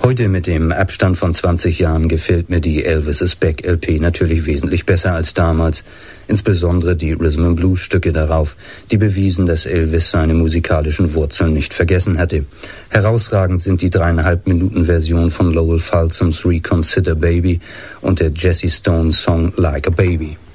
Heute mit dem Abstand von 20 Jahren gefällt mir die Elvis is Back LP natürlich wesentlich besser als damals. Insbesondere die Rhythm and Blues Stücke darauf, die bewiesen, dass Elvis seine musikalischen Wurzeln nicht vergessen hatte. Herausragend sind die 3,5 Minuten Version von Lowell Fulsoms Reconsider Baby und der Jesse Stone Song Like a Baby.